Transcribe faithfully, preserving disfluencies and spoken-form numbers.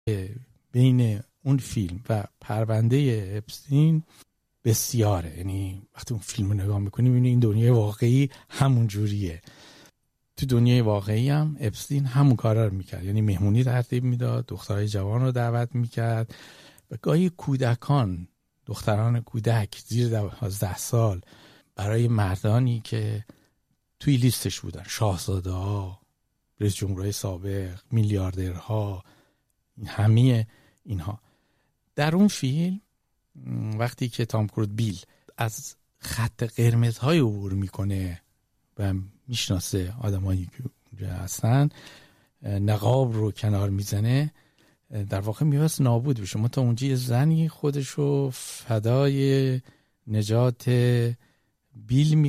بین اون فیلم و پرونده اپستین بسیاره. یعنی وقتی اون فیلم رو نگاه میکنی میبینی این دنیای واقعی همون جوریه. تو دنیای واقعی هم اپستین همون کارا رو میکرد، یعنی مهمونی ترتیب میداد، دخترای جوان رو دعوت میکرد و گاهی کودکان، دختران کودک زیر دوازده سال برای مردانی که توی لیستش بودن، شاهزاده ها، رئیس جمهورهای سابق، میلیاردرها، همه اینها. در اون فیلم وقتی که تام کروز بیل از خط قرمزهای عبور میکنه و میشناسه آدمایی که اونجا هستن، نقاب رو کنار میزنه، در واقع میواست نابود بشه. ما تا اونجا یه زنی خودشو فدای نجات بیل می